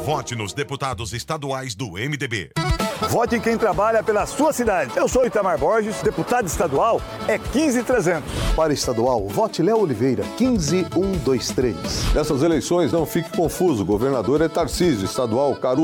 Vote nos deputados estaduais do MDB. Vote em quem trabalha pela sua cidade. Eu sou Itamar Borges, deputado estadual é 15300. Para estadual, vote Léo Oliveira, 15123. Nessas eleições, não fique confuso. O governador é Tarcísio, estadual Caruso.